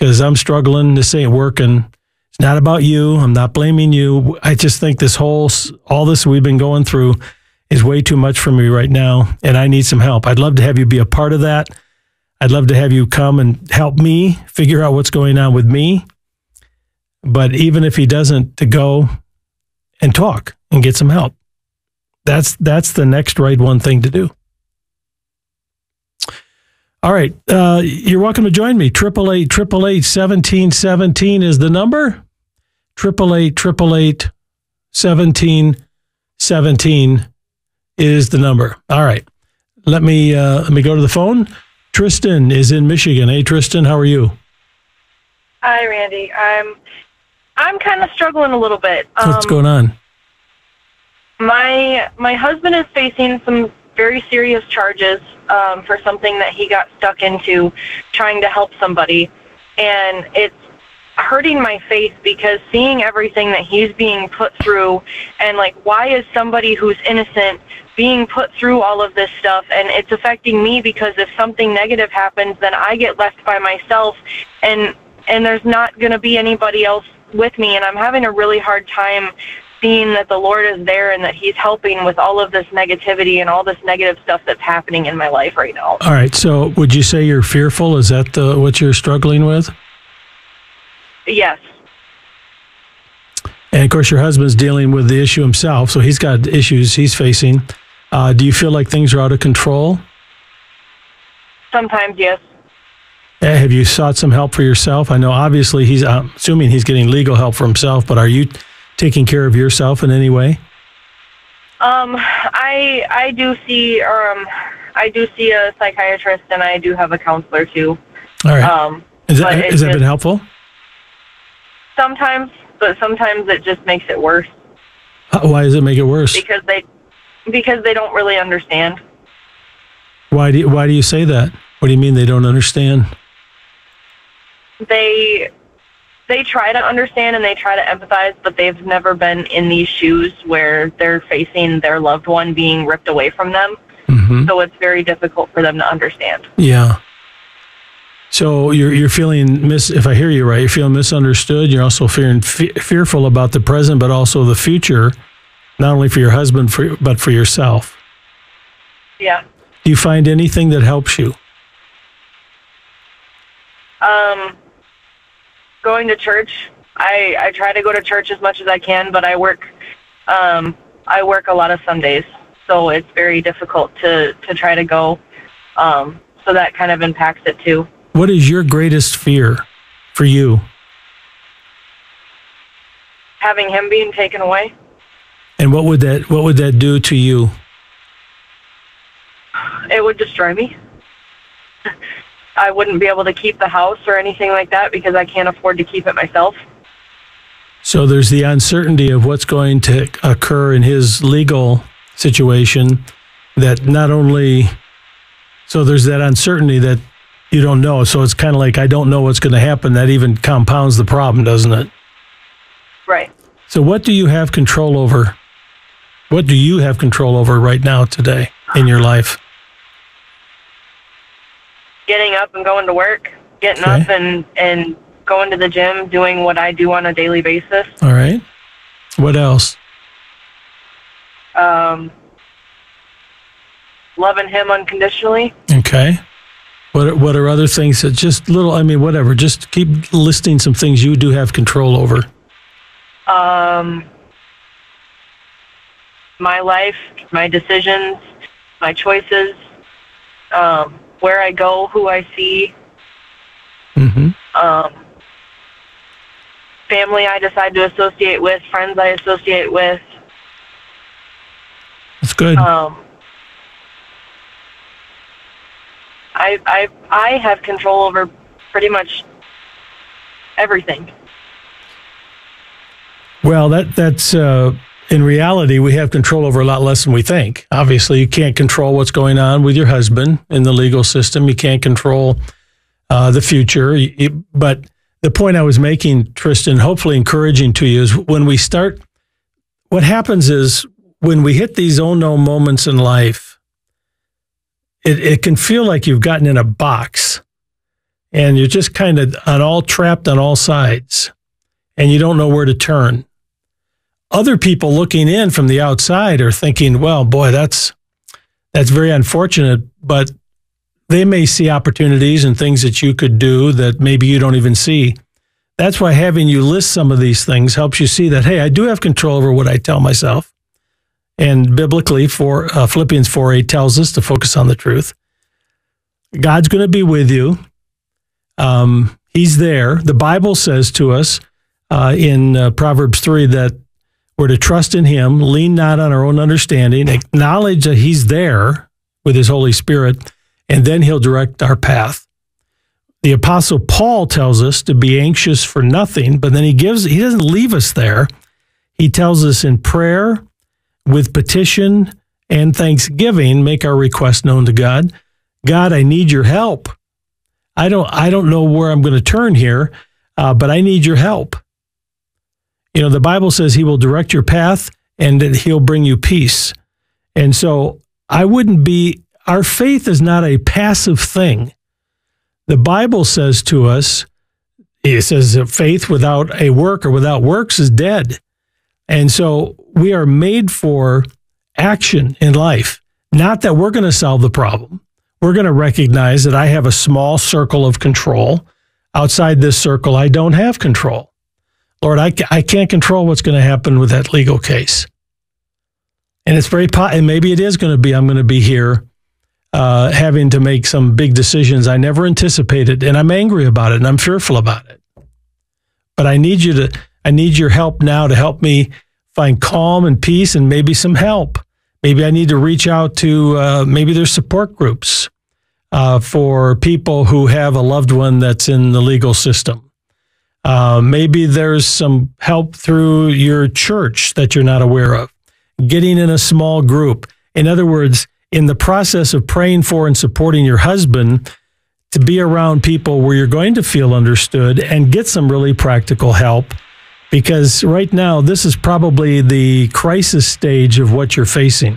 because I'm struggling. This ain't working. It's not about you. I'm not blaming you. I just think all this we've been going through is way too much for me right now, and I need some help. I'd love to have you be a part of that. I'd love to have you come and help me figure out what's going on with me. But even if he doesn't, to go and talk and get some help. That's the next right one thing to do. All right. You're welcome to join me. 888-888-1717 is the number. 888-888-1717 is the number. All right. Let me go to the phone. Tristan is in Michigan. Hey, Tristan, how are you? Hi, Randy. I'm kind of struggling a little bit. What's going on? My husband is facing some very serious charges for something that he got stuck into trying to help somebody. And it's hurting my faith because seeing everything that he's being put through and, like, why is somebody who's innocent being put through all of this stuff? And it's affecting me because if something negative happens, then I get left by myself and there's not going to be anybody else with me. And I'm having a really hard time seeing that the Lord is there and that he's helping with all of this negativity and all this negative stuff that's happening in my life right now. All right. So would you say you're fearful? Is that what you're struggling with? Yes. And of course, your husband's dealing with the issue himself, so he's got issues he's facing. Do you feel like things are out of control? Sometimes, yes. Have you sought some help for yourself? I know obviously I'm assuming he's getting legal help for himself, but are you taking care of yourself in any way? I do see a psychiatrist, and I do have a counselor too. All right. Has that been helpful? Sometimes, but sometimes it just makes it worse. Why does it make it worse? Because they don't really understand. Why do you say that? What do you mean they don't understand? They try to understand and they try to empathize, but they've never been in these shoes where they're facing their loved one being ripped away from them. Mm-hmm. So it's very difficult for them to understand. Yeah. So you're feeling if I hear you right, you're feeling misunderstood. You're also fearful about the present, but also the future, not only for your husband, but for yourself. Yeah. Do you find anything that helps you? Going to church. I try to go to church as much as I can, but I work a lot of Sundays, so it's very difficult to try to go. So that kind of impacts it too. What is your greatest fear for you? Having him being taken away. And what would that do to you? It would destroy me. I wouldn't be able to keep the house or anything like that because I can't afford to keep it myself. So there's the uncertainty of what's going to occur in his legal situation that not only, so there's that uncertainty that you don't know. So it's kind of like, I don't know what's going to happen. That even compounds the problem, doesn't it? Right. So what do you have control over? What do you have control over right now today in your life? Getting up and going to work, getting up and going to the gym, doing what I do on a daily basis. All right. What else? Loving him unconditionally. Okay. What are other things that just whatever, just keep listing some things you do have control over. My life, my decisions, my choices, where I go, who I see, mm-hmm. Family I decide to associate with, friends I associate with. That's good. I have control over pretty much everything. Well, that's in reality, we have control over a lot less than we think. Obviously, you can't control what's going on with your husband in the legal system. You can't control the future. But the point I was making, Tristan, hopefully encouraging to you, is when we start, what happens is when we hit these oh no moments in life, it can feel like you've gotten in a box and you're just kind of trapped on all sides, and you don't know where to turn. Other people looking in from the outside are thinking, well, boy, that's very unfortunate, but they may see opportunities and things that you could do that maybe you don't even see. That's why having you list some of these things helps you see that, hey, I do have control over what I tell myself. And biblically, Philippians 4:8 tells us to focus on the truth. God's going to be with you. He's there. The Bible says to us in Proverbs 3 that we're to trust in him, lean not on our own understanding, acknowledge that he's there with his Holy Spirit, and then he'll direct our path. The Apostle Paul tells us to be anxious for nothing, but then he doesn't leave us there. He tells us in prayer, with petition and thanksgiving, make our request known to God. God, I need your help. I don't know where I'm going to turn here, but I need your help. You know, the Bible says he will direct your path and that he'll bring you peace. And so our faith is not a passive thing. The Bible says to us, it says that faith without a work or without works is dead. And so we are made for action in life. Not that we're going to solve the problem. We're going to recognize that I have a small circle of control. Outside this circle, I don't have control. Lord, I can't control what's going to happen with that legal case. And it's and maybe it is going to be, I'm going to be here having to make some big decisions I never anticipated, and I'm angry about it, and I'm fearful about it. But I need your help now to help me find calm and peace and maybe some help. Maybe I need to reach out to, maybe there's support groups for people who have a loved one that's in the legal system. Maybe there's some help through your church that you're not aware of. Getting in a small group. In other words, in the process of praying for and supporting your husband, to be around people where you're going to feel understood and get some really practical help. Because right now, this is probably the crisis stage of what you're facing.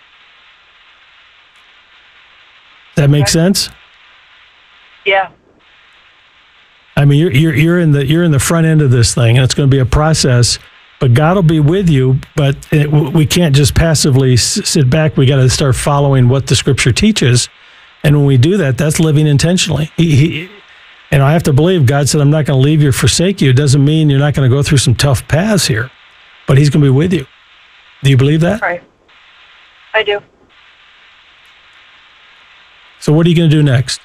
Does that make sense? Yeah. I mean, you're in the front end of this thing, and it's going to be a process. But God will be with you. But we can't just passively sit back. We got to start following what the Scripture teaches, and when we do that, that's living intentionally. And I have to believe God said, "I'm not going to leave you or forsake you." It doesn't mean you're not going to go through some tough paths here, but He's going to be with you. Do you believe that? Right. I do. So what are you going to do next?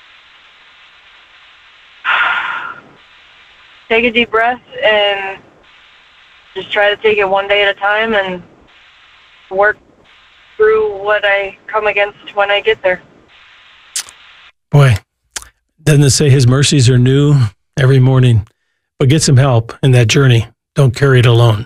Take a deep breath and just try to take it one day at a time and work through what I come against when I get there. Boy, doesn't it say His mercies are new every morning? But get some help in that journey. Don't carry it alone.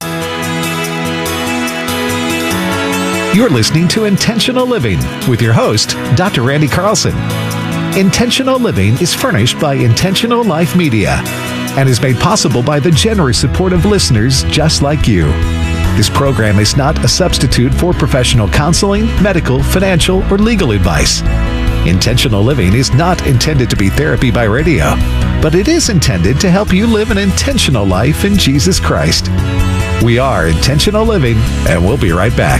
You're listening to Intentional Living with your host, Dr. Randy Carlson. Intentional Living is furnished by Intentional Life Media and is made possible by the generous support of listeners just like you. This program is not a substitute for professional counseling, medical, financial, or legal advice. Intentional Living is not intended to be therapy by radio, but it is intended to help you live an intentional life in Jesus Christ. We are Intentional Living, and we'll be right back.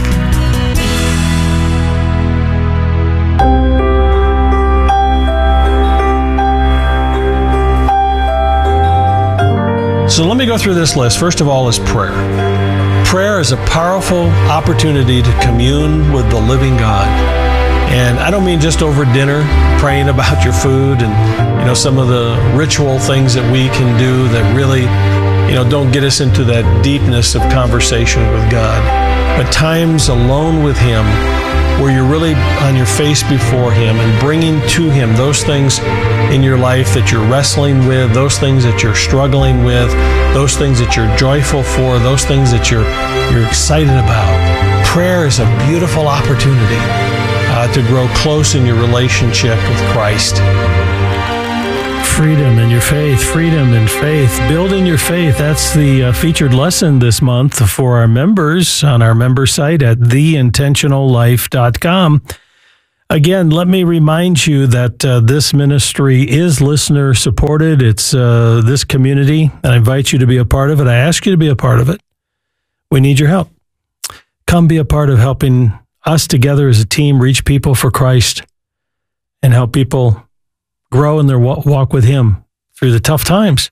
So let me go through this list. First of all is prayer. Prayer is a powerful opportunity to commune with the living God. And I don't mean just over dinner, praying about your food and, some of the ritual things that we can do that really, don't get us into that deepness of conversation with God. But times alone with Him where you're really on your face before Him and bringing to Him those things in your life that you're wrestling with, those things that you're struggling with, those things that you're joyful for, those things that you're excited about. Prayer is a beautiful opportunity to grow close in your relationship with Christ. Freedom in your faith, freedom in faith, building your faith. That's the featured lesson this month for our members on our member site at theintentionallife.com. Again, let me remind you that this ministry is listener supported. It's this community, and I invite you to be a part of it. I ask you to be a part of it. We need your help. Come be a part of helping us together as a team reach people for Christ and help people grow in their walk with Him through the tough times.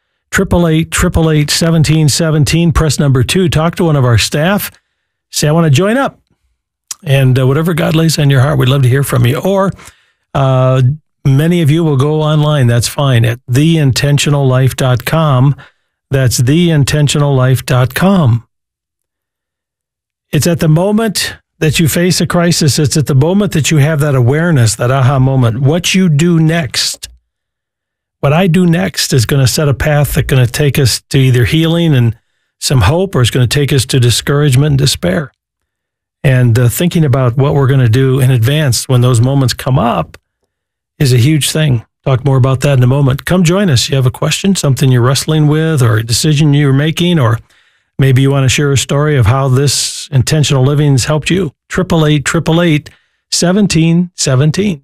888-888-1717, press number 2. Talk to one of our staff. Say, I want to join up. And whatever God lays on your heart, we'd love to hear from you. Or many of you will go online. That's fine. At theintentionallife.com. That's theintentionallife.com. It's at the moment that you face a crisis. It's at the moment that you have that awareness, that aha moment. What you do next, what I do next is going to set a path that's going to take us to either healing and some hope, or it's going to take us to discouragement and despair. And thinking about what we're going to do in advance when those moments come up is a huge thing. Talk more about that in a moment. Come join us. You have a question, something you're wrestling with, or a decision you're making, or maybe you want to share a story of how this intentional living has helped you. 888-888-1717.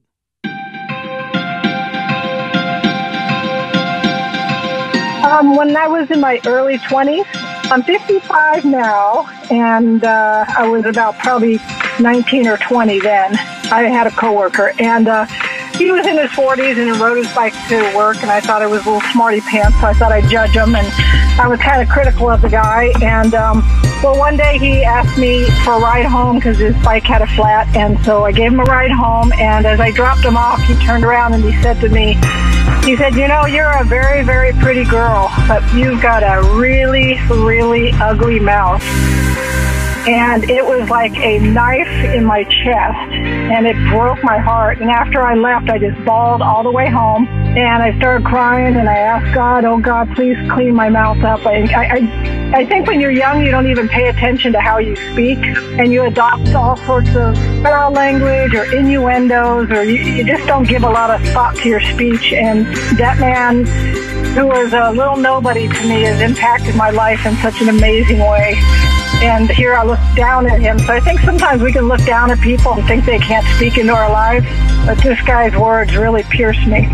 When I was in my early 20s, I'm 55 now, and I was about probably 19 or 20 then. I had a coworker, and he was in his 40s and he rode his bike to work, and I thought I was a little smarty pants, so I thought I'd judge him, and I was kind of critical of the guy. And well, one day he asked me for a ride home because his bike had a flat, and so I gave him a ride home, and as I dropped him off, he turned around and he said to me, he said, you know, you're a very, very pretty girl, but you've got a really, really ugly mouth. And it was like a knife in my chest, and it broke my heart. And after I left, I just bawled all the way home, and I started crying, and I asked God, oh, God, please clean my mouth up. I think when you're young, you don't even pay attention to how you speak, and you adopt all sorts of foul language or innuendos, or you just don't give a lot of thought to your speech. And that man, who was a little nobody to me, has impacted my life in such an amazing way. And here I look down at him. So I think sometimes we can look down at people and think they can't speak into our lives, but this guy's words really pierce me.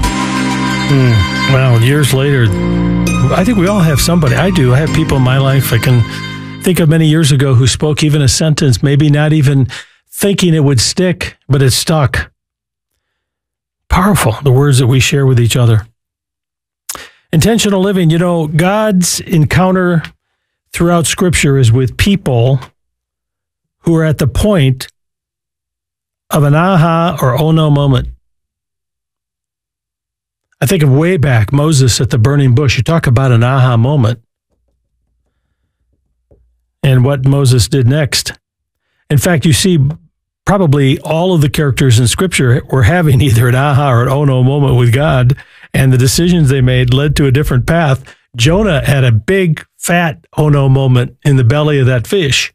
Well, years later, I think we all have somebody. I do. I have people in my life I can think of many years ago who spoke even a sentence, maybe not even thinking it would stick, but it stuck. Powerful, the words that we share with each other. Intentional living, you know, God's encounter throughout Scripture is with people who are at the point of an aha or oh no moment. I think of way back, Moses at the burning bush. You talk about an aha moment and what Moses did next. In fact, you see probably all of the characters in Scripture were having either an aha or an oh no moment with God, and the decisions they made led to a different path. Jonah had a big, fat oh no moment in the belly of that fish.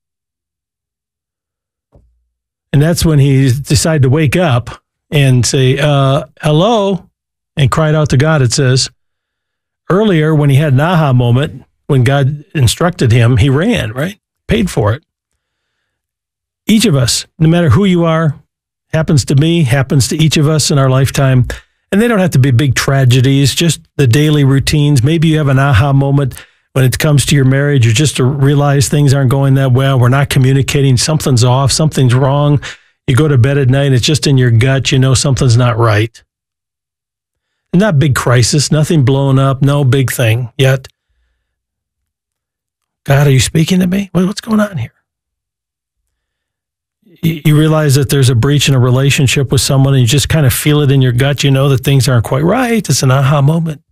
And that's when he decided to wake up and say, hello, and cried out to God, it says. Earlier, when he had an aha moment, when God instructed him, he ran, right? Paid for it. Each of us, no matter who you are, happens to me, happens to each of us in our lifetime. And they don't have to be big tragedies, just the daily routines. Maybe you have an aha moment when it comes to your marriage, or just to realize things aren't going that well. We're not communicating. Something's off. Something's wrong. You go to bed at night, it's just in your gut. You know something's not right. Not big crisis, nothing blown up, no big thing yet. God, are you speaking to me? What's going on here? You realize that there's a breach in a relationship with someone, and you just kind of feel it in your gut. You know that things aren't quite right. It's an aha moment.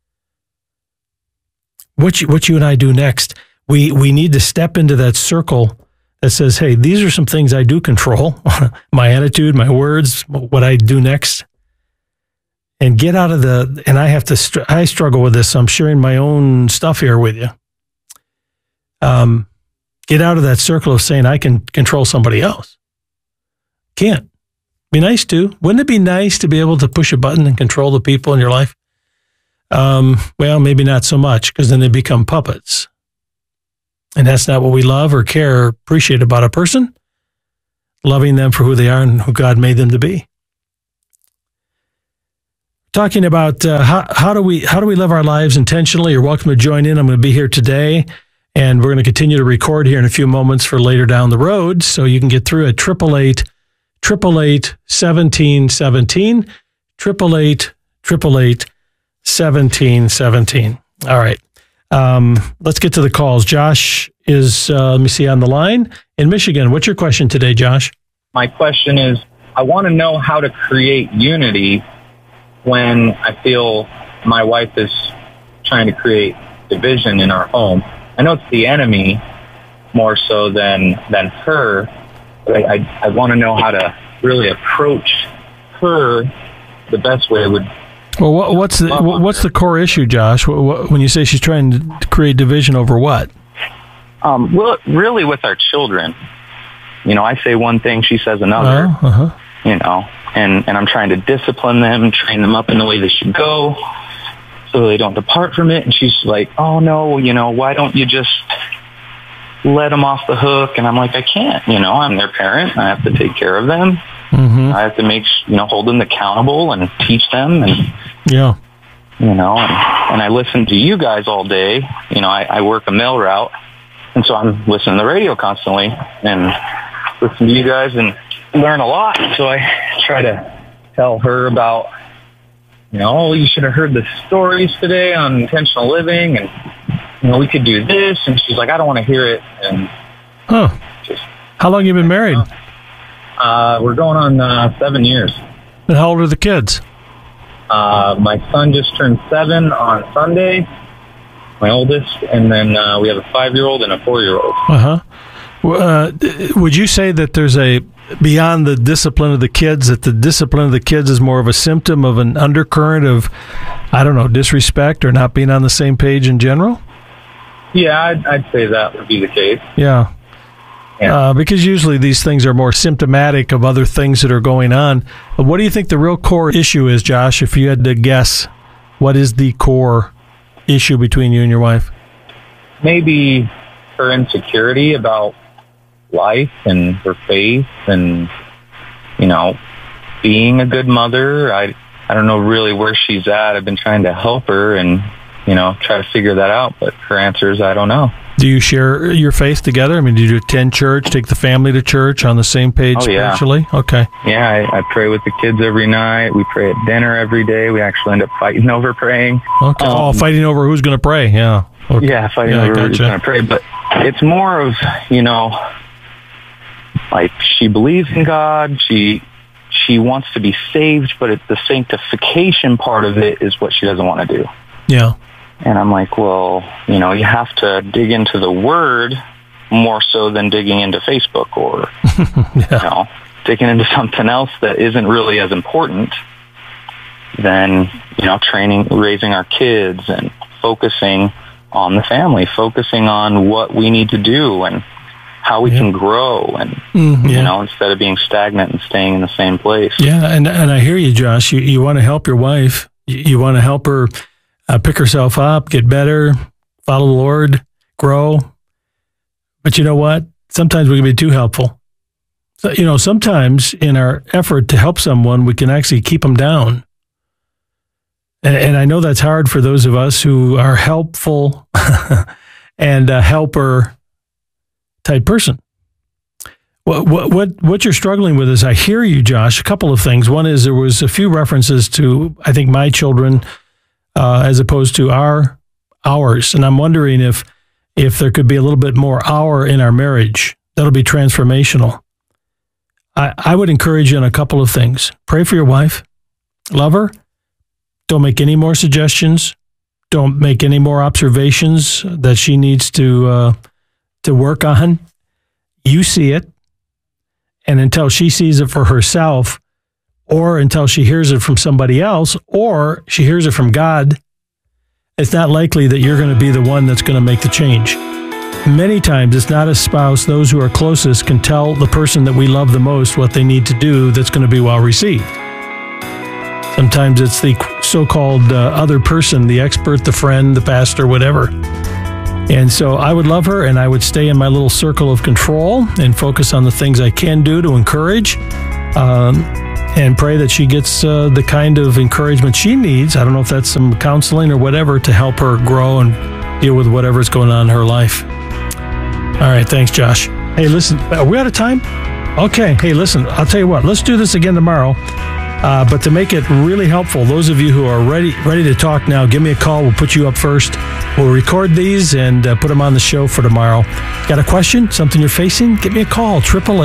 What you and I do next, we need to step into that circle that says, hey, these are some things I do control, my attitude, my words, what I do next. And get out of and I struggle with this, so I'm sharing my own stuff here with you. Get out of that circle of saying I can control somebody else. Can't. Be nice to. Wouldn't it be nice to be able to push a button and control the people in your life? Well, maybe not so much, because then they become puppets. And that's not what we love or care or appreciate about a person. loving them for who they are and who God made them to be. Talking about how do we live our lives intentionally. You're welcome to join in. I'm going to be here today, and we're going to continue to record here in a few moments for later down the road, so you can get through at 888-1717, 888-1717. All right. Let's get to the calls. Josh is, let me see, on the line in Michigan. What's your question today, Josh? My question is, I want to know how to create unity when I feel my wife is trying to create division in our home. I know it's the enemy more so than her, but I want to know how to really approach her the best way would. Well, what's the core issue, Josh? When you say she's trying to create division over what? Well, really with our children. I say one thing, she says another. And I'm trying to discipline them, train them up in the way they should go so they don't depart from it. And she's like, oh, no, why don't you just let them off the hook? And I'm like, I can't. I'm their parent. I have to take care of them. Mm-hmm. I have to hold them accountable and teach them. And, and I listen to you guys all day. I work a mail route. And so I'm listening to the radio constantly and listen to you guys and learn a lot. So I try to tell her about, you should have heard the stories today on intentional living, and we could do this. And she's like, I don't want to hear it. And how long have you been married? We're going on 7 years. And how old are the kids? My son just turned 7 on Sunday, my oldest, and then we have a 5-year-old and a 4-year-old. Would you say that there's beyond the discipline of the kids, that the discipline of the kids is more of a symptom of an undercurrent of, disrespect or not being on the same page in general? Yeah, I'd say that would be the case. Yeah. Because usually these things are more symptomatic of other things that are going on. But what do you think the real core issue is, Josh, if you had to guess? What is the core issue between you and your wife? Maybe her insecurity about life and her faith and, being a good mother. I don't know really where she's at. I've been trying to help her and, try to figure that out. But her answer is, I don't know. Do you share your faith together? I mean, do you attend church, take the family to church on the same page spiritually? Okay. Yeah, I pray with the kids every night. We pray at dinner every day. We actually end up fighting over praying. Okay. Fighting over who's going to pray. Yeah. Okay. Yeah, fighting over who's going to pray. But it's more of, like she believes in God. She wants to be saved, but the sanctification part of it is what she doesn't want to do. Yeah. And I'm like, well, you have to dig into the Word more so than digging into Facebook or, digging into something else that isn't really as important than, raising our kids and focusing on the family, focusing on what we need to do and how we can grow and, instead of being stagnant and staying in the same place. Yeah, and I hear you, Josh. You want to help your wife. You want to help her pick herself up, get better, follow the Lord, grow. But you know what? Sometimes we can be too helpful. So, sometimes in our effort to help someone, we can actually keep them down. And I know that's hard for those of us who are helpful and a helper type person. What you're struggling with is, I hear you, Josh, a couple of things. One is there was a few references to, I think, my children as opposed to ours. And I'm wondering if there could be a little bit more our in our marriage. That'll be transformational. I would encourage you on a couple of things. Pray for your wife. Love her. Don't make any more suggestions. Don't make any more observations that she needs to work on. You see it. And until she sees it for herself, or until she hears it from somebody else, or she hears it from God, it's not likely that you're going to be the one that's going to make the change. Many times, it's not a spouse. Those who are closest can tell the person that we love the most what they need to do that's going to be well received. Sometimes it's the so-called other person, the expert, the friend, the pastor, whatever. And so I would love her, and I would stay in my little circle of control and focus on the things I can do to encourage, and pray that she gets the kind of encouragement she needs. I don't know if that's some counseling or whatever to help her grow and deal with whatever's going on in her life. All right. Thanks, Josh. Hey, listen, are we out of time? Okay. Hey, listen, I'll tell you what, let's do this again tomorrow. But to make it really helpful, those of you who are ready to talk now, give me a call. We'll put you up first. We'll record these and put them on the show for tomorrow. Got a question? Something you're facing? Give me a call.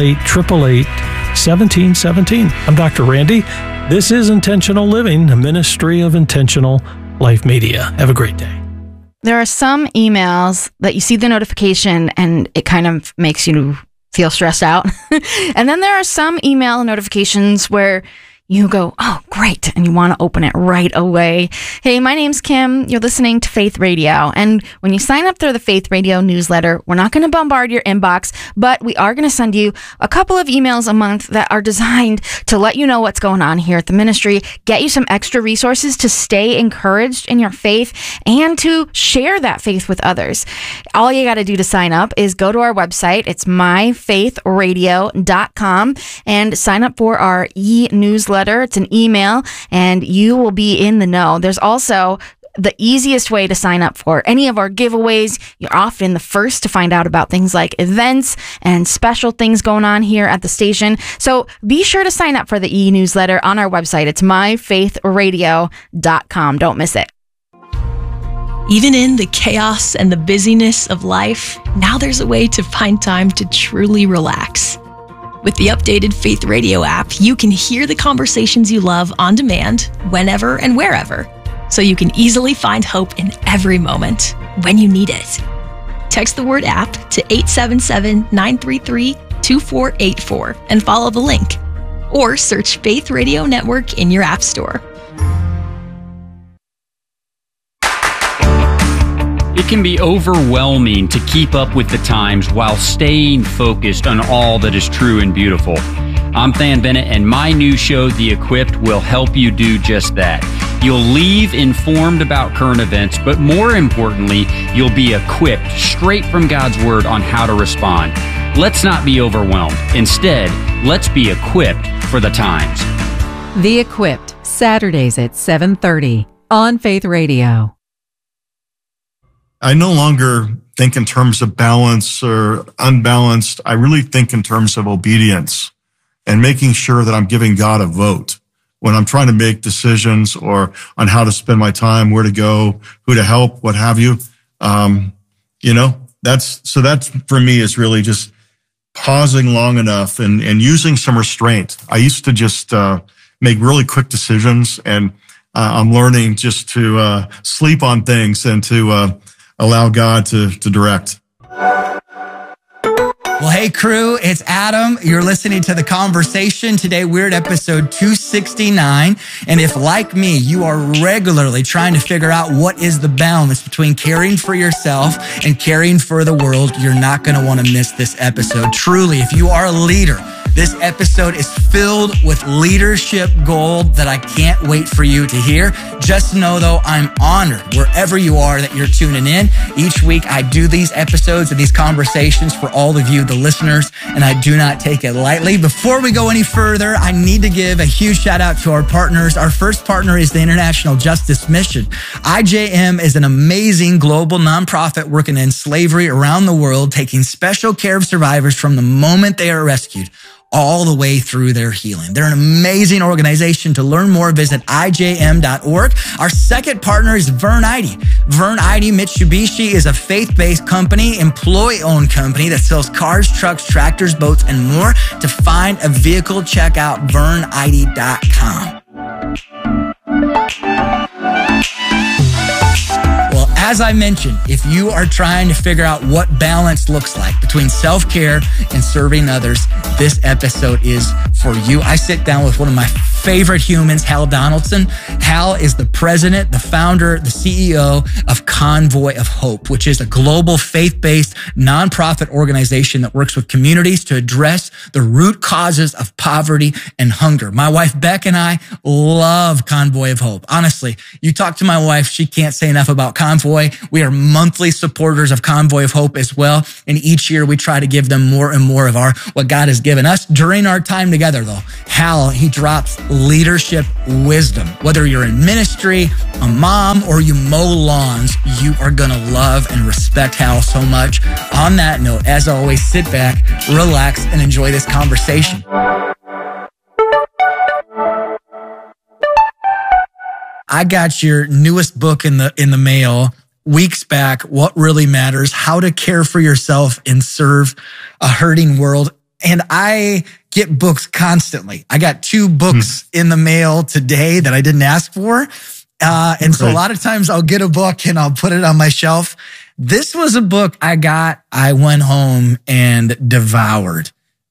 888-888-1717. I'm Dr. Randy. This is Intentional Living, a ministry of Intentional Life Media. Have a great day. There are some emails that you see the notification and it kind of makes you feel stressed out. And then there are some email notifications where you go, oh, great, and you want to open it right away. Hey, my name's Kim. You're listening to Faith Radio. And when you sign up for the Faith Radio newsletter, we're not going to bombard your inbox, but we are going to send you a couple of emails a month that are designed to let you know what's going on here at the ministry, get you some extra resources to stay encouraged in your faith, and to share that faith with others. All you got to do to sign up is go to our website. It's myfaithradio.com and sign up for our e-newsletter. It's an email, and you will be in the know. There's also the easiest way to sign up for any of our giveaways. You're often the first to find out about things like events and special things going on here at the station. So be sure to sign up for the e-newsletter on our website. It's myfaithradio.com. Don't miss it. Even in the chaos and the busyness of life, now there's a way to find time to truly relax. With the updated Faith Radio app, you can hear the conversations you love on demand, whenever and wherever, so you can easily find hope in every moment when you need it. Text the word app to 877-933-2484 and follow the link. Or search Faith Radio Network in your app store. It can be overwhelming to keep up with the times while staying focused on all that is true and beautiful. I'm Than Bennett, and my new show, The Equipped, will help you do just that. You'll leave informed about current events, but more importantly, you'll be equipped straight from God's Word on how to respond. Let's not be overwhelmed. Instead, let's be equipped for the times. The Equipped, Saturdays at 7:30 on Faith Radio. I no longer think in terms of balance or unbalanced. I really think in terms of obedience and making sure that I'm giving God a vote when I'm trying to make decisions or on how to spend my time, where to go, who to help, what have you. That's for me is really just pausing long enough and using some restraint. I used to just make really quick decisions, and I'm learning just to sleep on things and to allow God to direct. Well, hey, crew, it's Adam. You're listening to The Conversation. Today, we're at episode 269. And if, like me, you are regularly trying to figure out what is the balance between caring for yourself and caring for the world, you're not going to want to miss this episode. Truly, if you are a leader, this episode is filled with leadership gold that I can't wait for you to hear. Just know, though, I'm honored wherever you are that you're tuning in. Each week, I do these episodes and these conversations for all of you, the listeners, and I do not take it lightly. Before we go any further, I need to give a huge shout out to our partners. Our first partner is the International Justice Mission. IJM is an amazing global nonprofit working in slavery around the world, taking special care of survivors from the moment they are rescued all the way through their healing. They're an amazing organization. To learn more, visit IJM.org. Our second partner is Vern Eide. Vern Eide Mitsubishi is a faith-based company, employee-owned company that sells cars, trucks, tractors, boats, and more. To find a vehicle, check out verneide.com. Well, as I mentioned, if you are trying to figure out what balance looks like between self-care and serving others, this episode is for you. I sit down with one of my favorite humans, Hal Donaldson. Hal Hal is the president, the founder, the CEO of Convoy of Hope, which is a global faith-based nonprofit organization that works with communities to address the root causes of poverty and hunger. My wife, Beck, and I love Convoy of Hope. Honestly, you talk to my wife, she can't say enough about Convoy. We are monthly supporters of Convoy of Hope as well. And each year we try to give them more and more of what God has given us. During our time together, though, Hal, he drops leadership wisdom. Whether you're in ministry, a mom, or you mow lawns, you are going to love and respect Hal so much. On that note, as always, sit back, relax, and enjoy this conversation. I got your newest book in the mail weeks back, What Really Matters, How to Care for Yourself and Serve a Hurting World. And I get books constantly. I got 2 books in the mail today that I didn't ask for. And so a lot of times I'll get a book and I'll put it on my shelf. This was a book I went home and devoured.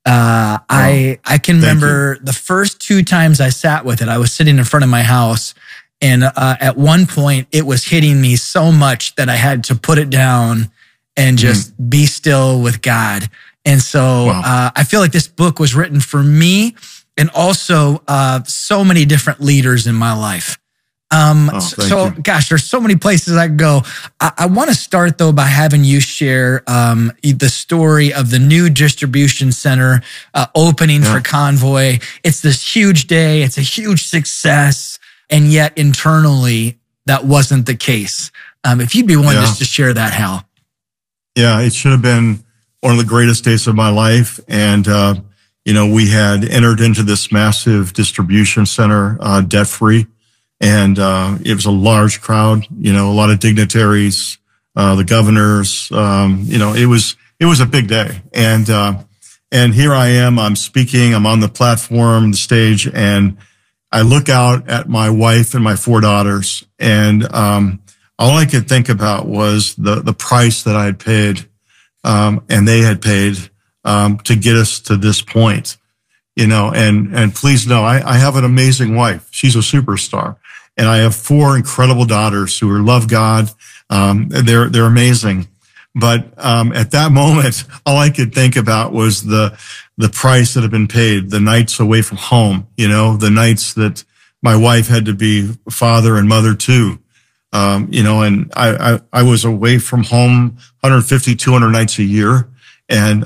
I can remember the first 2 times I sat with it, I was sitting in front of my house. And at one point, it was hitting me so much that I had to put it down and just be still with God. And so I feel like this book was written for me and also so many different leaders in my life. Gosh, there's so many places I could go. I want to start, though, by having you share the story of the new distribution center opening for Convoy. It's this huge day. It's a huge success. And yet internally, that wasn't the case. If you'd be willing just to share that, Hal. Yeah, it should have been one of the greatest days of my life. And, we had entered into this massive distribution center, debt-free. And it was a large crowd, a lot of dignitaries, the governors. It was a big day. And here I am, I'm speaking, I'm on the platform, the stage, and I look out at my wife and my 4 daughters, and all I could think about was the price that I had paid, and they had paid to get us to this point. And please know, I have an amazing wife. She's a superstar, and I have 4 incredible daughters who love God. They're amazing. But at that moment, all I could think about was the price that had been paid, the nights away from home, the nights that my wife had to be father and mother too. And I was away from home 150, 200 nights a year. And,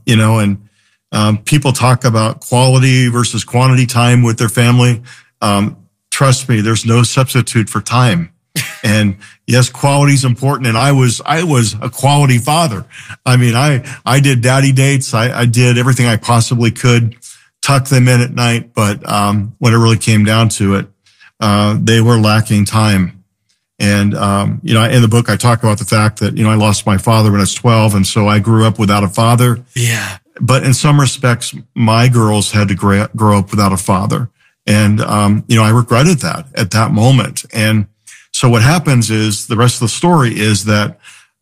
people talk about quality versus quantity time with their family. Trust me, there's no substitute for time. And yes, quality is important. And I was a quality father. I mean, I did daddy dates. I did everything I possibly could, tuck them in at night. But, when it really came down to it, they were lacking time. And, in the book, I talk about the fact that, I lost my father when I was 12. And so I grew up without a father. Yeah. But in some respects, my girls had to grow up without a father. And, I regretted that at that moment. And so what happens is the rest of the story is that,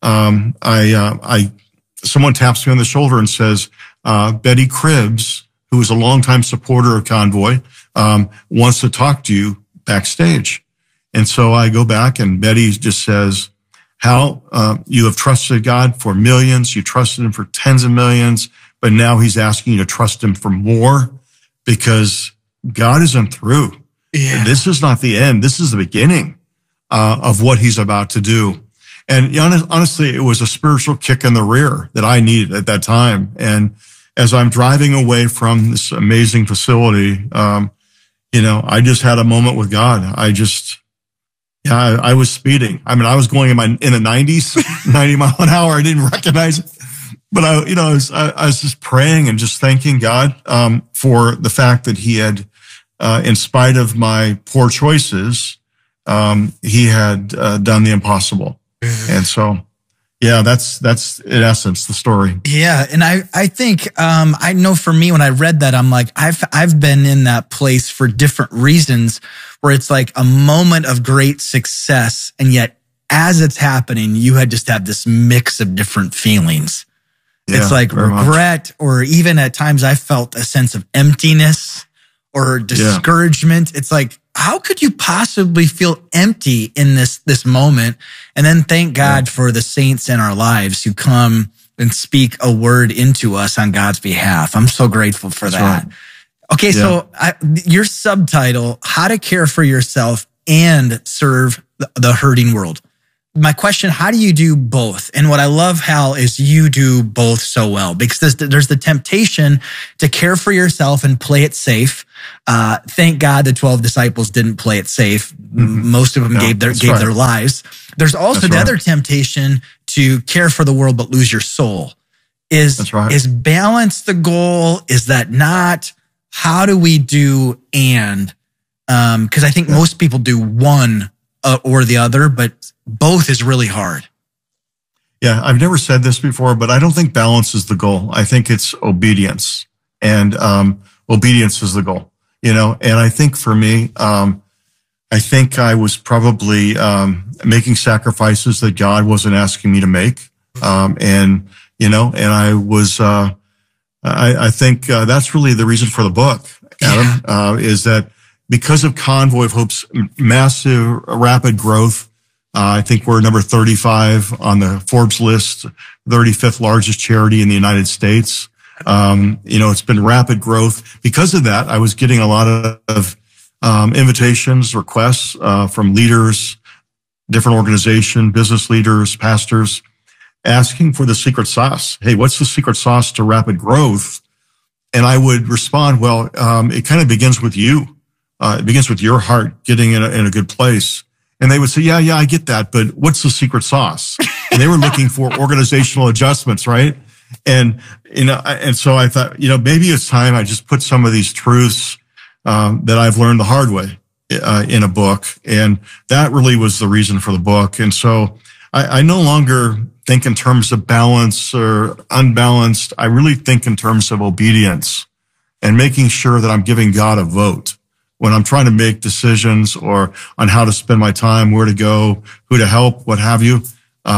someone taps me on the shoulder and says, Betty Cribbs, who is a longtime supporter of Convoy, wants to talk to you backstage. And so I go back and Betty just says, Hal, you have trusted God for millions. You trusted him for tens of millions, but now he's asking you to trust him for more because God isn't through. Yeah. This is not the end. This is the beginning of what he's about to do. And honestly, it was a spiritual kick in the rear that I needed at that time. And as I'm driving away from this amazing facility, I just had a moment with God. I was speeding. I mean, I was going in the 90s, 90 mile an hour. I didn't recognize it. But I was just praying and just thanking God, for the fact that he had, in spite of my poor choices, he had, done the impossible. And so, yeah, that's in essence the story. Yeah. And I think, I know for me, when I read that, I'm like, I've been in that place for different reasons where it's like a moment of great success. And yet as it's happening, you had just had this mix of different feelings. Yeah, it's like regret, or even at times I felt a sense of emptiness or discouragement. Yeah. It's like, how could you possibly feel empty in this moment? And then thank God for the saints in our lives who come and speak a word into us on God's behalf. I'm so grateful for that. Right. Okay, so your subtitle, How to Care for Yourself and Serve the Hurting World. My question, how do you do both? And what I love, Hal, is you do both so well, because there's the temptation to care for yourself and play it safe. Thank God the 12 disciples didn't play it safe. Most of them gave their lives. There's also the other temptation to care for the world but lose your soul. Is balance the goal? Is that not? How do we do and? Because I think most people do one or the other, but both is really hard. Yeah, I've never said this before, but I don't think balance is the goal. I think it's obedience, and obedience is the goal. And I think for me, I think I was probably making sacrifices that God wasn't asking me to make, and I was. I think that's really the reason for the book, Adam, is that because of Convoy of Hope's massive, rapid growth. I think we're number 35 on the Forbes list, 35th largest charity in the United States. It's been rapid growth. Because of that, I was getting a lot of invitations, requests from leaders, different organizations, business leaders, pastors, asking for the secret sauce. Hey, what's the secret sauce to rapid growth? And I would respond, well, it kind of begins with you. It begins with your heart getting in a good place. And they would say, yeah, I get that, but what's the secret sauce? And they were looking for organizational adjustments, right? And so I thought, maybe it's time I just put some of these truths that I've learned the hard way in a book. And that really was the reason for the book. And so I no longer think in terms of balance or unbalanced. I really think in terms of obedience and making sure that I'm giving God a vote when I'm trying to make decisions or on how to spend my time, where to go, who to help, what have you.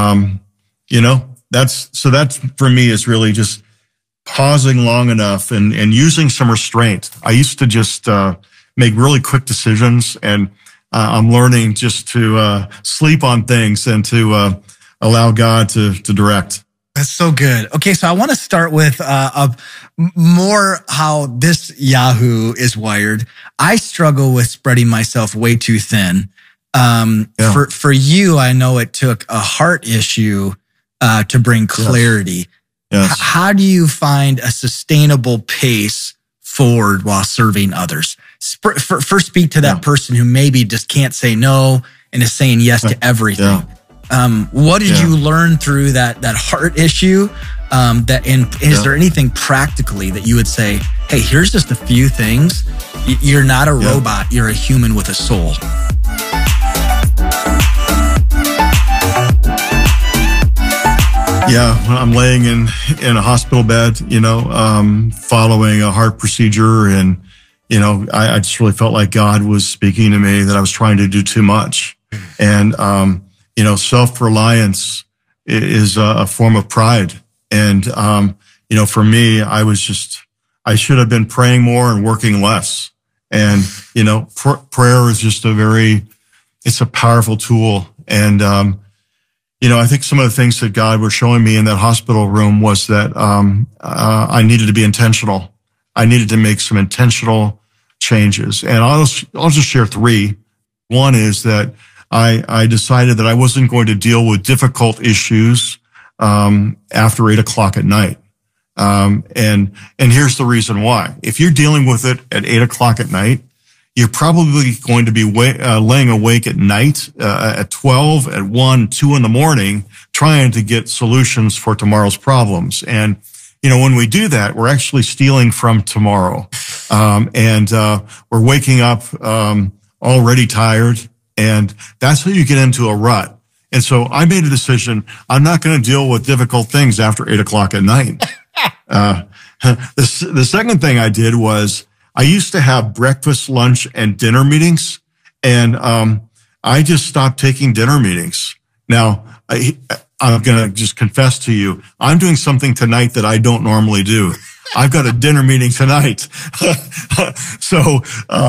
That's for me is really just pausing long enough and using some restraint. I used to just make really quick decisions, and I'm learning just to sleep on things and to allow God to direct. That's so good. Okay, so I want to start with more how this Yahoo is wired. I struggle with spreading myself way too thin. For you, I know it took a heart issue to bring clarity. Yes. How do you find a sustainable pace forward while serving others? First, speak to that person who maybe just can't say no and is saying yes to everything. What did you learn through that heart issue? Is there anything practically that you would say, hey, here's just a few things. You're not a robot. You're a human with a soul. Yeah, I'm laying in a hospital bed, following a heart procedure. And, I just really felt like God was speaking to me that I was trying to do too much. And, self-reliance is a form of pride. And, for me, I should have been praying more and working less. And, prayer is just it's a powerful tool. And, I think some of the things that God was showing me in that hospital room was that, I needed to be intentional. I needed to make some intentional changes. And I'll just share three. One is that I decided that I wasn't going to deal with difficult issues after 8 o'clock at night. And here's the reason why. If you're dealing with it at 8 o'clock at night, you're probably going to be laying awake at night, at 12, at 1, 2 in the morning, trying to get solutions for tomorrow's problems. And, when we do that, we're actually stealing from tomorrow. And we're waking up, already tired. And that's how you get into a rut. And so I made a decision. I'm not going to deal with difficult things after 8 o'clock at night. The second thing I did was I used to have breakfast, lunch, and dinner meetings. And I just stopped taking dinner meetings. Now, I'm going to just confess to you, I'm doing something tonight that I don't normally do. I've got a dinner meeting tonight. So,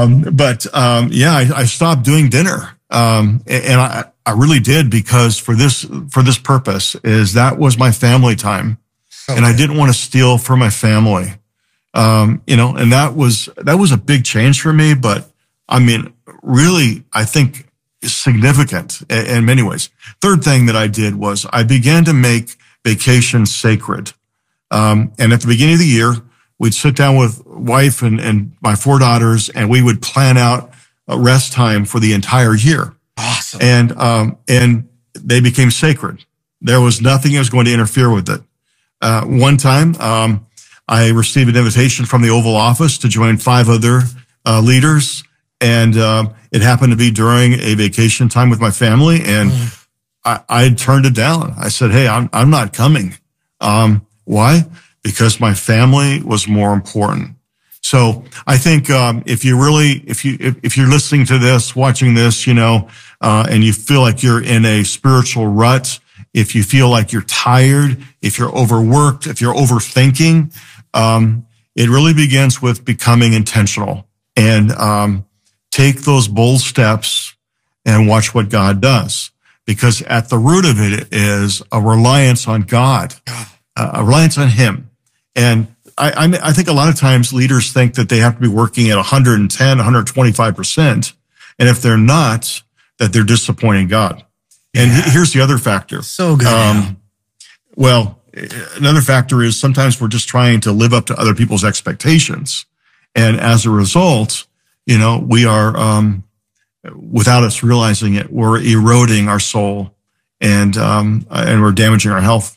I stopped doing dinner. And I really did, because for this purpose is that was my family time. And I didn't want to steal from my family. And that was a big change for me, but I mean, really, I think significant in many ways. Third thing that I did was I began to make vacations sacred. And at the beginning of the year, we'd sit down with wife and my 4 daughters, and we would plan out a rest time for the entire year. Awesome. And they became sacred. There was nothing that was going to interfere with it. One time, I received an invitation from the Oval Office to join 5 other leaders, and it happened to be during a vacation time with my family, and I turned it down. I said, "Hey, I'm not coming." Why? Because my family was more important. So I think if you're listening to this, watching this, and you feel like you're in a spiritual rut, if you feel like you're tired, if you're overworked, if you're overthinking, it really begins with becoming intentional, and take those bold steps and watch what God does. Because at the root of it is a reliance on God, a reliance on Him. And I think a lot of times leaders think that they have to be working at 110, 125%. And if they're not, that they're disappointing God. And here's the other factor. So good. Another factor is sometimes we're just trying to live up to other people's expectations. And as a result, we are, without us realizing it, we're eroding our soul and we're damaging our health.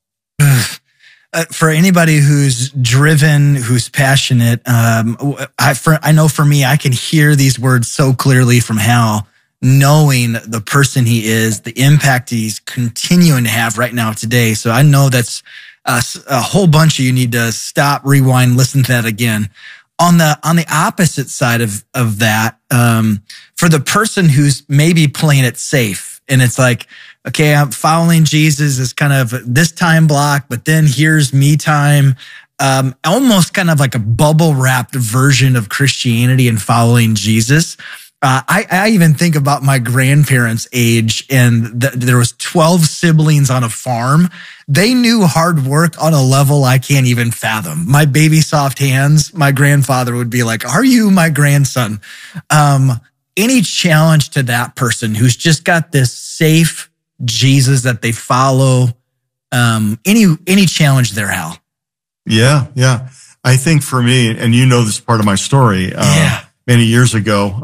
For anybody who's driven, who's passionate, I know for me, I can hear these words so clearly from Hal, knowing the person he is, the impact he's continuing to have right now today. So I know that's a whole bunch of you need to stop, rewind, listen to that again. On the opposite side of that, for the person who's maybe playing it safe, and it's like, okay, I'm following Jesus as kind of this time block, but then here's me time, almost kind of like a bubble wrapped version of Christianity and following Jesus. I even think about my grandparents' age, and there was 12 siblings on a farm. They knew hard work on a level I can't even fathom. My baby soft hands, my grandfather would be like, "Are you my grandson?" Any challenge to that person who's just got this safe Jesus that they follow, any challenge there, Hal? Yeah. I think for me, and this part of my story, many years ago,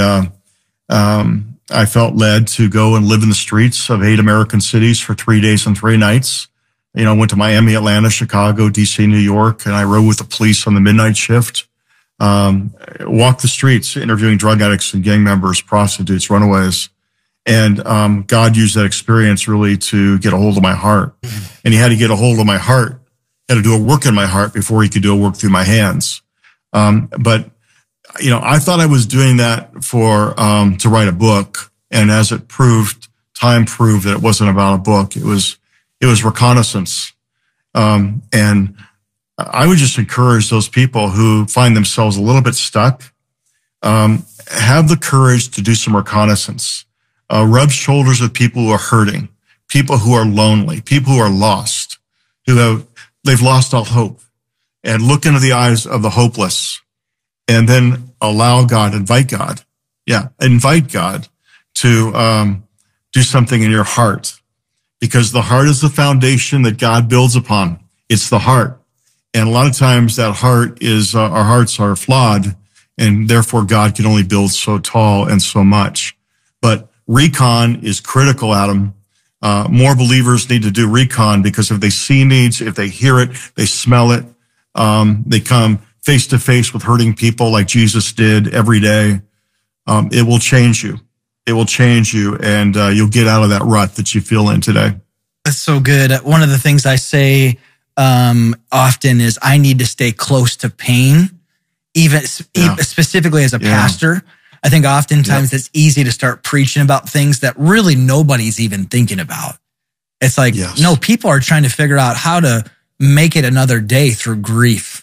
I felt led to go and live in the streets of 8 American cities for 3 days and 3 nights. I went to Miami, Atlanta, Chicago, DC, New York, and I rode with the police on the midnight shift. Walked the streets, interviewing drug addicts and gang members, prostitutes, runaways. And God used that experience really to get a hold of my heart. And He had to get a hold of my heart, had to do a work in my heart before He could do a work through my hands. But I thought I was doing that to write a book. And as it proved, time proved that it wasn't about a book. It was reconnaissance. And I would just encourage those people who find themselves a little bit stuck, have the courage to do some reconnaissance. Rub shoulders with people who are hurting, people who are lonely, people who are lost, they've lost all hope, and look into the eyes of the hopeless, and then invite God to do something in your heart, because the heart is the foundation that God builds upon. It's the heart. And a lot of times that heart is, our hearts are flawed, and therefore God can only build so tall and so much. But recon is critical, Adam. More believers need to do recon, because if they see needs, if they hear it, they smell it, they come face to face with hurting people like Jesus did every day, it will change you. It will change you, and you'll get out of that rut that you feel in today. That's so good. One of the things I say often is I need to stay close to pain, even specifically as a pastor. I think oftentimes it's easy to start preaching about things that really nobody's even thinking about. It's like, no, people are trying to figure out how to make it another day through grief.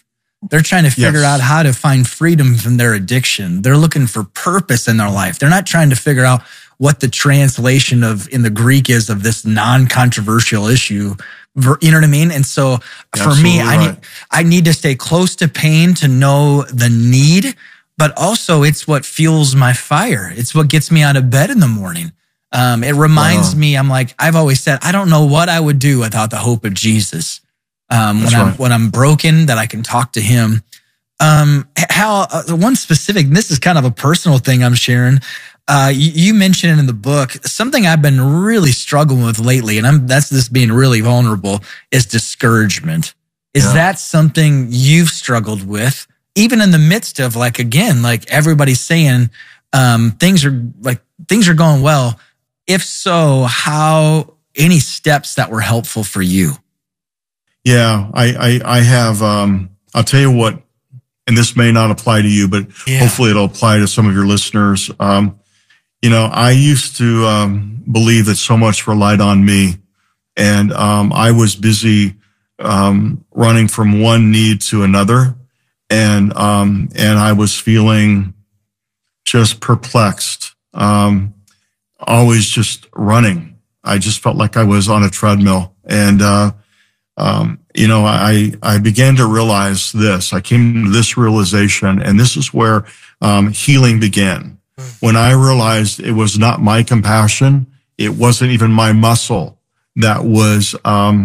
They're trying to figure out how to find freedom from their addiction. They're looking for purpose in their life. They're not trying to figure out what the translation of in the Greek is of this non-controversial issue. You know what I mean? And so for me, I need to stay close to pain to know the need, but also it's what fuels my fire. It's what gets me out of bed in the morning. It reminds me, I've always said, I don't know what I would do without the hope of Jesus. When I'm broken, that I can talk to him. One specific, this is kind of a personal thing I'm sharing. You mentioned it in the book. Something I've been really struggling with lately, and that's this being really vulnerable, is discouragement. Is that something you've struggled with, even in the midst of everybody's saying things are going well? If so, how any steps that were helpful for you? Yeah, I have. I'll tell you what, and this may not apply to you, but hopefully it'll apply to some of your listeners. I used to believe that so much relied on me, and I was busy running from one need to another, and I was feeling just perplexed, always just running. I just felt like I was on a treadmill, and I began to realize this. I came to this realization, and this is where healing began. When I realized it was not my compassion, it wasn't even my muscle that was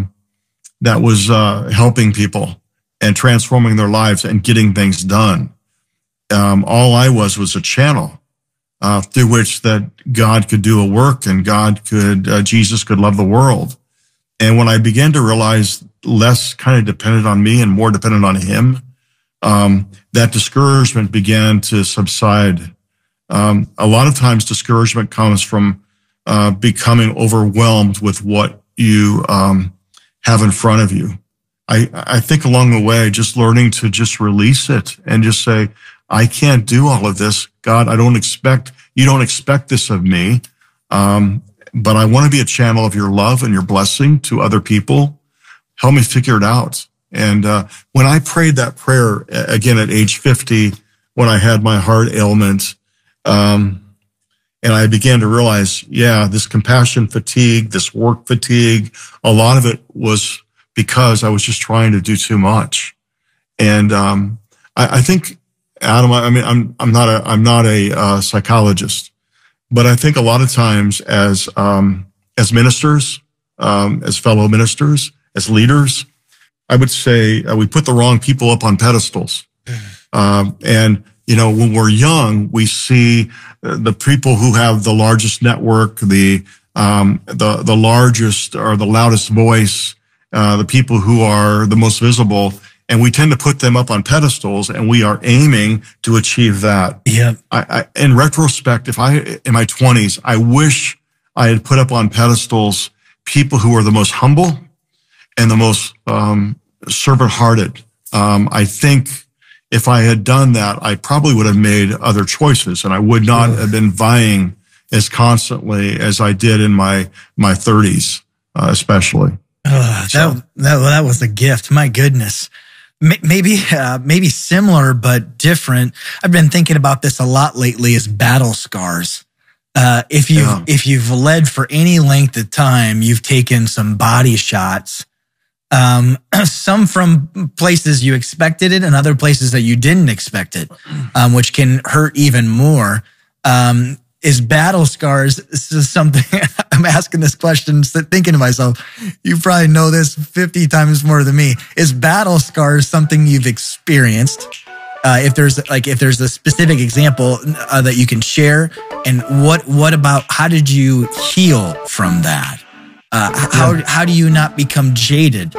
helping people and transforming their lives and getting things done. All I was a channel through which that God could do a work, and Jesus could love the world. And when I began to realize less kind of dependent on me and more dependent on him, that discouragement began to subside. A lot of times discouragement comes from becoming overwhelmed with what you have in front of you. I think along the way, just learning to just release it and just say, I can't do all of this. God, you don't expect this of me. But I want to be a channel of your love and your blessing to other people. Help me figure it out. And when I prayed that prayer, again, at age 50, when I had my heart ailment, and I began to realize, this compassion fatigue, this work fatigue, a lot of it was because I was just trying to do too much. And I think, Adam, I'm not a psychologist, but I think a lot of times as ministers, as fellow ministers, as leaders, I would say we put the wrong people up on pedestals. And when we're young, we see the people who have the largest network, the largest or the loudest voice, the people who are the most visible, and we tend to put them up on pedestals, and we are aiming to achieve that. Yeah. In retrospect, in my 20s, I wish I had put up on pedestals people who are the most humble and the most servant-hearted. I think if I had done that, I probably would have made other choices, and I would not have been vying as constantly as I did in my 30s, especially. That was a gift. My goodness. Maybe similar, but different. I've been thinking about this a lot lately is battle scars. If you've led for any length of time, you've taken some body shots, some from places you expected it and other places that you didn't expect it, which can hurt even more. Is battle scars, this is something I'm asking this question, thinking to myself, you probably know this 50 times more than me. Is battle scars something you've experienced? If there's a specific example that you can share, and what about how did you heal from that? How do you not become jaded?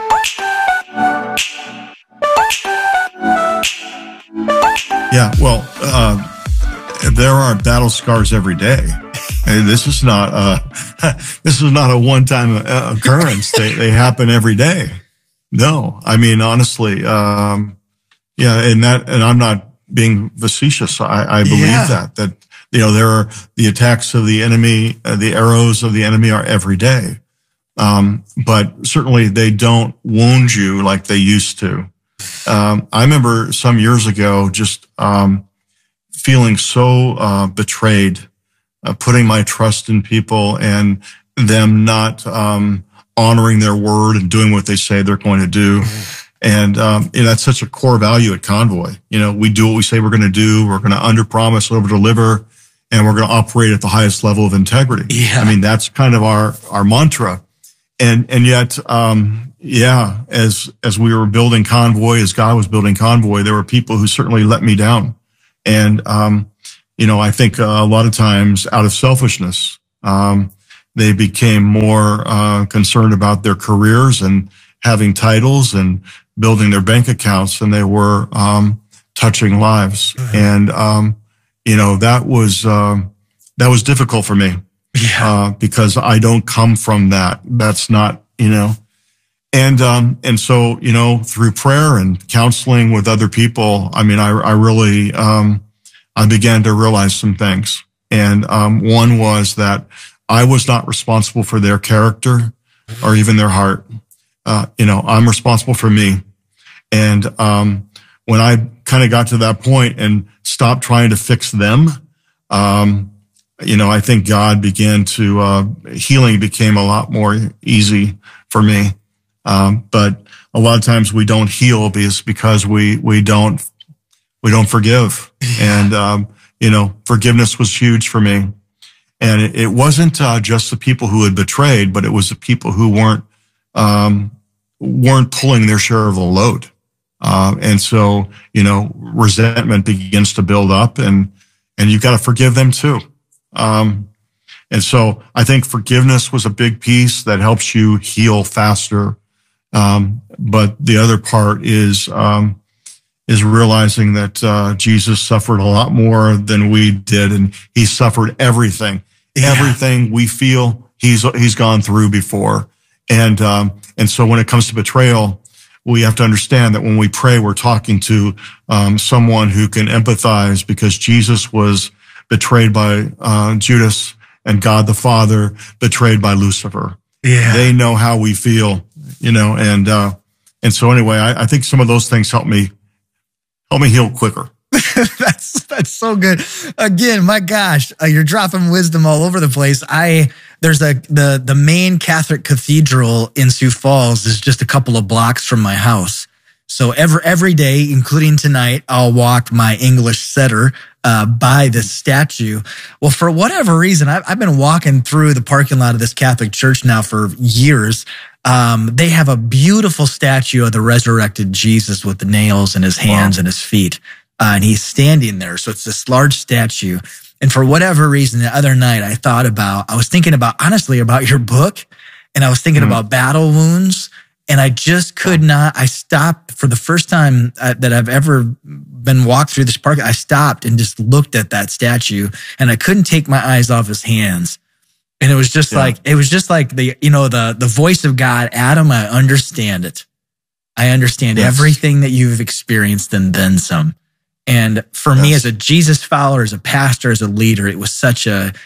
Yeah, well, there are battle scars every day. And this is not a one-time occurrence. They happen every day. No, I mean honestly, and I'm not being facetious. I believe that there are the attacks of the enemy, the arrows of the enemy are every day. But certainly they don't wound you like they used to. I remember some years ago just feeling so betrayed, putting my trust in people and them not honoring their word and doing what they say they're going to do. And that's such a core value at Convoy. We do what we say we're going to do. We're going to under-promise, over-deliver, and we're going to operate at the highest level of integrity. Yeah. I mean, that's kind of our mantra. And yet, as we were building Convoy, as God was building Convoy, there were people who certainly let me down. And, I think a lot of times out of selfishness, they became more concerned about their careers and having titles and building their bank accounts than they were touching lives. And, that was difficult for me. Yeah. Because I don't come from that. That's not, and so, through prayer and counseling with other people, I mean, I really, I began to realize some things. And, one was that I was not responsible for their character or even their heart. I'm responsible for me. And, when I kind of got to that point and stopped trying to fix them, I think God began to, healing became a lot more easy for me. But a lot of times we don't heal because we don't forgive. And, forgiveness was huge for me. And it wasn't, just the people who had betrayed, but it was the people who weren't pulling their share of the load. And so, resentment begins to build up and you've got to forgive them too. And so I think forgiveness was a big piece that helps you heal faster. But the other part is realizing that, Jesus suffered a lot more than we did. And he suffered everything, everything we feel he's gone through before. And so when it comes to betrayal, we have to understand that when we pray, we're talking to, someone who can empathize because Jesus was betrayed by Judas and God the Father betrayed by Lucifer. Yeah. They know how we feel, and so anyway, I think some of those things help me heal quicker. That's so good. Again, my gosh, you're dropping wisdom all over the place. There's the main Catholic cathedral in Sioux Falls is just a couple of blocks from my house. So every day, including tonight, I'll walk my English setter by this statue. Well, for whatever reason, I've been walking through the parking lot of this Catholic church now for years. They have a beautiful statue of the resurrected Jesus with the nails in his hands and his feet. And he's standing there. So it's this large statue. And for whatever reason, the other night I was thinking honestly about your book, and I was thinking about battle wounds. And I just could not, I stopped for the first time that I've ever been walked through this park. I stopped and just looked at that statue, and I couldn't take my eyes off his hands. And it was just like the voice of God, Adam, I understand it. I understand everything that you've experienced and then some. And for me as a Jesus follower, as a pastor, as a leader, it was such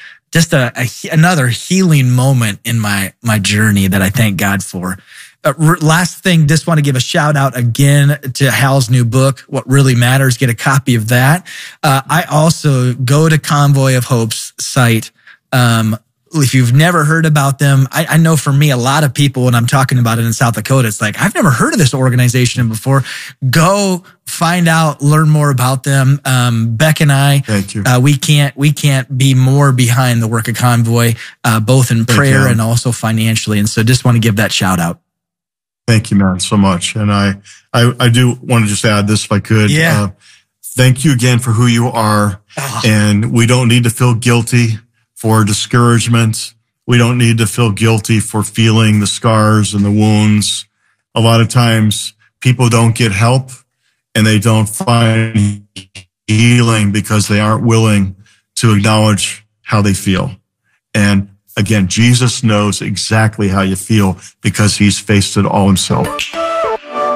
another healing moment in my journey that I thank God for. Last thing, just want to give a shout out again to Hal's new book, What Really Matters. Get a copy of that. I also go to Convoy of Hope's site. If you've never heard about them, I know for me, a lot of people, when I'm talking about it in South Dakota, it's like, I've never heard of this organization before. Go find out, learn more about them. Beck and I, thank you. We can't be more behind the work of Convoy, both in prayer and also financially. And so just want to give that shout out. Thank you, man, so much. And I do want to just add this if I could. Yeah. Thank you again for who you are. Oh. And we don't need to feel guilty for discouragement. We don't need to feel guilty for feeling the scars and the wounds. A lot of times people don't get help and they don't find healing because they aren't willing to acknowledge how they feel. And again, Jesus knows exactly how you feel because he's faced it all himself.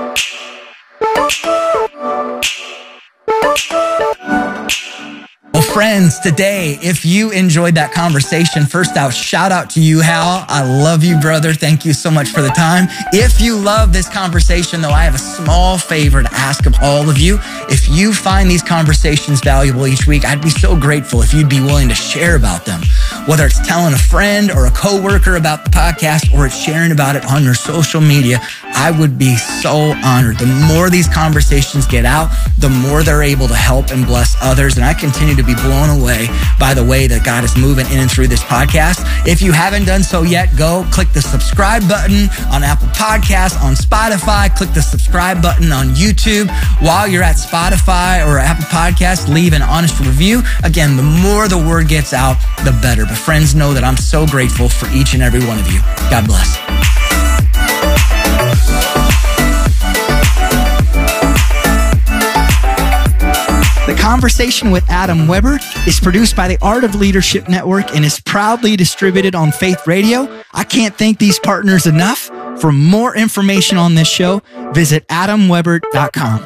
Well, Friends, today, if you enjoyed that conversation, first out, shout out to you, Hal. I love you, brother. Thank you so much for the time. If you love this conversation, though, I have a small favor to ask of all of you. If you find these conversations valuable each week, I'd be so grateful if you'd be willing to share about them. Whether it's telling a friend or a coworker about the podcast, or it's sharing about it on your social media, I would be so honored. The more these conversations get out, the more they're able to help and bless others. And I continue to be blown away by the way that God is moving in and through this podcast. If you haven't done so yet, go click the subscribe button on Apple Podcasts, on Spotify. Click the subscribe button on YouTube. While you're at Spotify or Apple Podcasts, leave an honest review. Again, the more the word gets out, the better. But friends, know that I'm so grateful for each and every one of you. God bless. The Conversation with Adam Weber is produced by the Art of Leadership Network and is proudly distributed on Faith Radio. I can't thank these partners enough. For more information on this show, visit adamweber.com.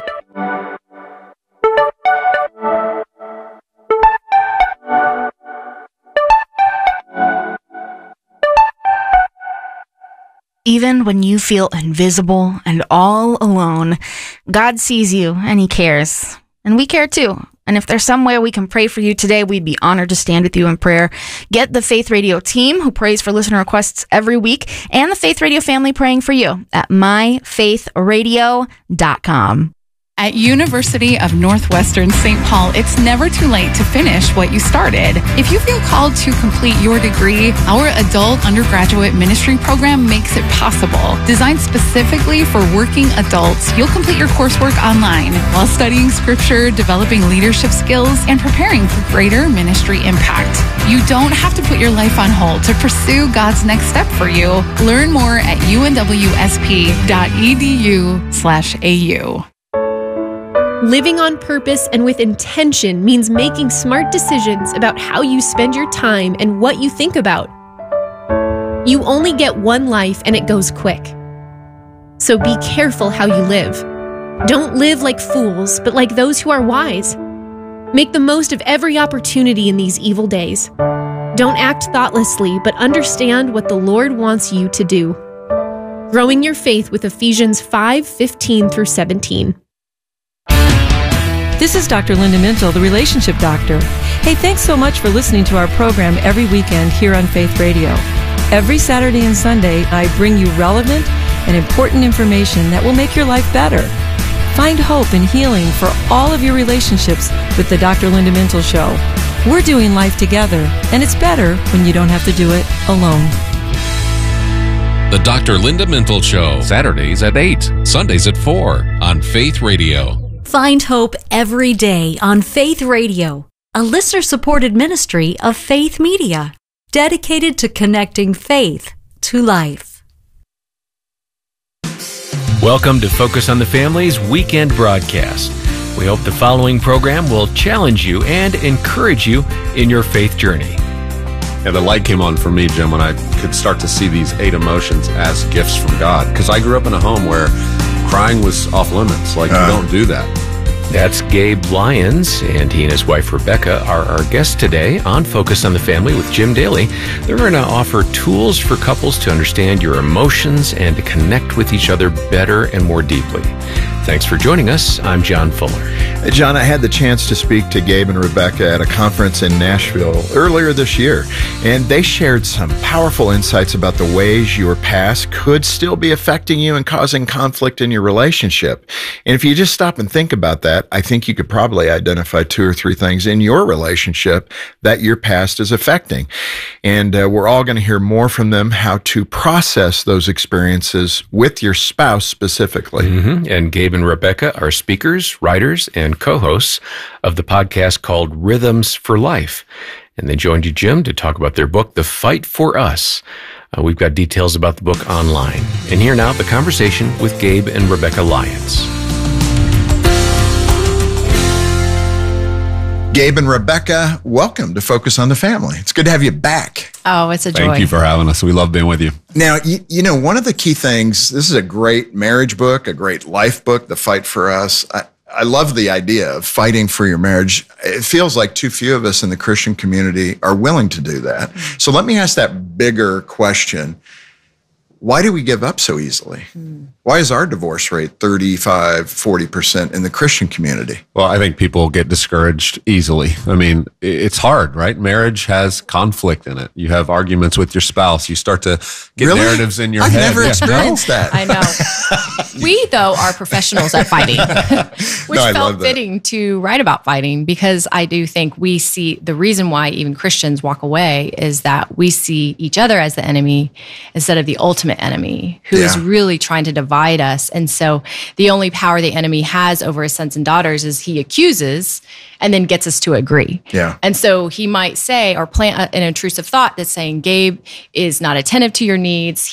Even when you feel invisible and all alone, God sees you and He cares. And we care too. And if there's somewhere we can pray for you today, we'd be honored to stand with you in prayer. Get the Faith Radio team who prays for listener requests every week and the Faith Radio family praying for you at myfaithradio.com. At University of Northwestern St. Paul, it's never too late to finish what you started. If you feel called to complete your degree, our adult undergraduate ministry program makes it possible. Designed specifically for working adults, you'll complete your coursework online while studying scripture, developing leadership skills, and preparing for greater ministry impact. You don't have to put your life on hold to pursue God's next step for you. Learn more at unwsp.edu/au. Living on purpose and with intention means making smart decisions about how you spend your time and what you think about. You only get one life and it goes quick. So be careful how you live. Don't live like fools, but like those who are wise. Make the most of every opportunity in these evil days. Don't act thoughtlessly, but understand what the Lord wants you to do. Growing your faith with Ephesians 5:15-17. This is Dr. Linda Mintle, the Relationship Doctor. Hey, thanks so much for listening to our program every weekend here on Faith Radio. Every Saturday and Sunday, I bring you relevant and important information that will make your life better. Find hope and healing for all of your relationships with the Dr. Linda Mintle Show. We're doing life together, and it's better when you don't have to do it alone. The Dr. Linda Mintle Show, Saturdays at 8, Sundays at 4 on Faith Radio. Find hope every day on Faith Radio, a listener-supported ministry of Faith Media, dedicated to connecting faith to life. Welcome to Focus on the Family's weekend broadcast. We hope the following program will challenge you and encourage you in your faith journey. Yeah, the light came on for me, Jim, when I could start to see these 8 emotions as gifts from God. Because I grew up in a home where crying was off limits. Like, you don't do that. That's Gabe Lyons, and he and his wife Rebecca are our guests today on Focus on the Family with Jim Daly. They're going to offer tools for couples to understand your emotions and to connect with each other better and more deeply. Thanks for joining us. I'm John Fuller. John, I had the chance to speak to Gabe and Rebecca at a conference in Nashville earlier this year, and they shared some powerful insights about the ways your past could still be affecting you and causing conflict in your relationship. And if you just stop and think about that, I think you could probably identify 2 or 3 things in your relationship that your past is affecting. And we're all going to hear more from them, how to process those experiences with your spouse specifically. And Gabe and Rebecca are speakers, writers, and co-hosts of the podcast called Rhythms for Life. And they joined you, Jim, to talk about their book, The Fight for Us. We've got details about the book online. And here now, the conversation with Gabe and Rebecca Lyons. Gabe and Rebecca, welcome to Focus on the Family. It's good to have you back. Oh, it's a joy. Thank you for having us. We love being with you. Now, you know, one of the key things, this is a great marriage book, a great life book, The Fight for Us. I love the idea of fighting for your marriage. It feels like too few of us in the Christian community are willing to do that. So let me ask that bigger question. Why do we give up so easily? Why is our divorce rate 35, 40% in the Christian community? Well, I think people get discouraged easily. I mean, it's hard, right? Marriage has conflict in it. You have arguments with your spouse. You start to get narratives in your head. I've never experienced that. I know. We, though, are professionals at fighting, which felt fitting to write about fighting, because I do think we see the reason why even Christians walk away is that we see each other as the enemy instead of the ultimate enemy who is really trying to divide us. And so the only power the enemy has over his sons and daughters is he accuses and then gets us to agree. Yeah. And so he might say or plant an intrusive thought that's saying Gabe is not attentive to your needs.